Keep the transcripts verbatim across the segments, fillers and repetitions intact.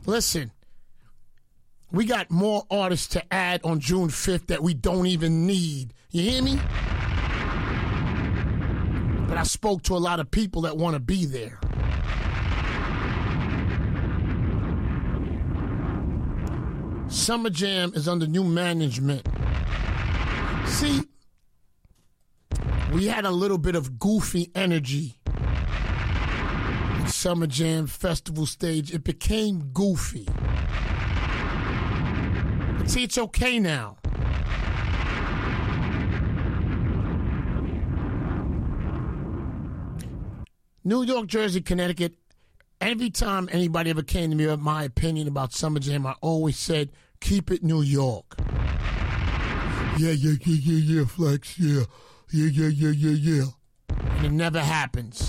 Listen, we got more artists to add on June fifth that we don't even need. You hear me? But I spoke to a lot of people that want to be there. Summer Jam is under new management. See, we had a little bit of goofy energy at Summer Jam Festival stage. It became goofy. But see, it's okay now. New York, Jersey, Connecticut, every time anybody ever came to me with my opinion about Summer Jam, I always said, keep it New York. Yeah, yeah, yeah, yeah, yeah, Flex, yeah. Yeah, yeah, yeah, yeah, yeah. And it never happens.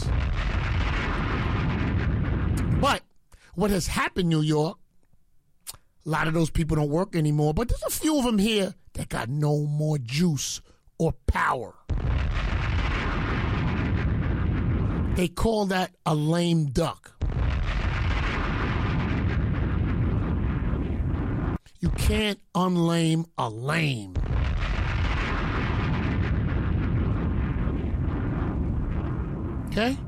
But what has happened, New York, a lot of those people don't work anymore, but there's a few of them here that got no more juice or power. They call that a lame duck. You can't unlame a lame. Okay?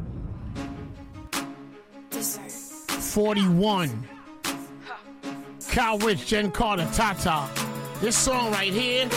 forty-one. Kyle Rich, Jen Carter, Tata. This song right here